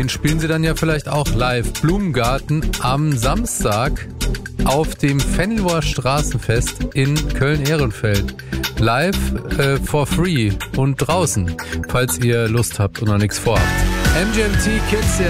den spielen sie dann ja vielleicht auch live. Blumengarten am Samstag auf dem Venloer Straßenfest in Köln-Ehrenfeld. Live for free und draußen, falls ihr Lust habt und noch nichts vorhabt. MGMT Kids